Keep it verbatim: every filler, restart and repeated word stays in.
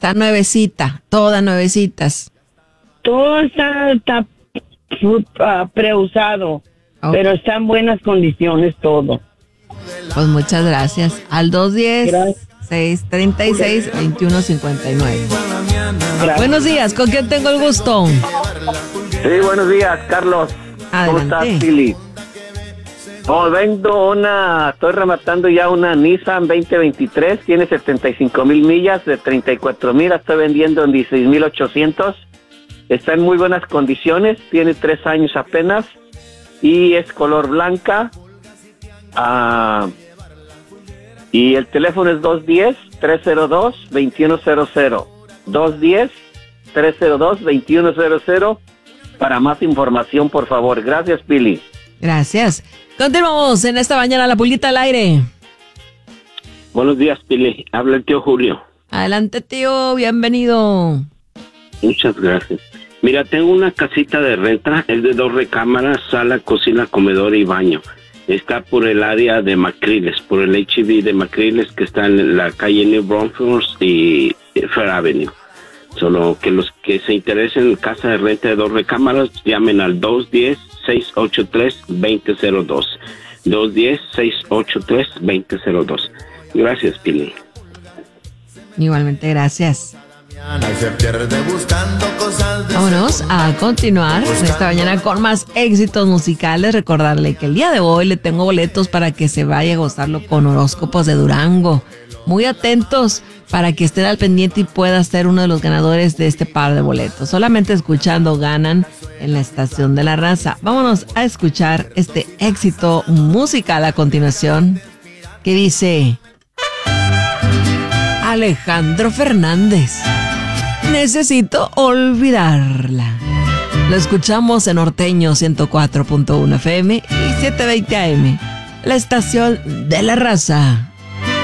Está nuevecita, todas nuevecitas. Todo está, está uh, preusado, okay. Pero está en buenas condiciones todo. Pues muchas gracias. Al dos uno cero, seis tres seis, dos uno cinco nueve. Gracias. Buenos días, ¿con quién tengo el gusto? Sí, buenos días, Carlos. Adelante. ¿Cómo estás, Pili? Oh, vendo una, estoy rematando ya una Nissan veinte veintitrés, tiene setenta y cinco mil millas, de treinta y cuatro mil, la estoy vendiendo en dieciséis mil ochocientos. Está en muy buenas condiciones, tiene tres años apenas y es color blanca. Uh, y el teléfono es dos uno cero, tres cero dos, dos uno cero cero. dos uno cero, tres cero dos, dos uno cero cero. Para más información, por favor. Gracias, Pili. Gracias. Continuamos en esta mañana, la pulguita al aire. Buenos días, Pili. Habla el tío Julio. Adelante, tío. Bienvenido. Muchas gracias. Mira, tengo una casita de renta. Es de dos recámaras, sala, cocina, comedor y baño. Está por el área de Macriles, por el H E B de Macriles, que está en la calle New Braunfels y Fair Avenue. Solo que los que se interesen en casa de renta de dos recámaras, llamen al dos uno cero, seis ocho tres, dos cero cero dos. dos uno cero, seis ocho tres, dos cero cero dos. Gracias, Pili. Igualmente, gracias. Vámonos a continuar esta mañana con más éxitos musicales. Recordarle que el día de hoy le tengo boletos para que se vaya a gozarlo con Horóscopos de Durango. Muy atentos para que estén al pendiente y pueda ser uno de los ganadores de este par de boletos. Solamente escuchando ganan en la Estación de la Raza. Vámonos a escuchar este éxito musical a continuación que dice Alejandro Fernández. Necesito olvidarla. Lo escuchamos en Norteño ciento cuatro punto uno F M y setecientos veinte A M. La Estación de la Raza.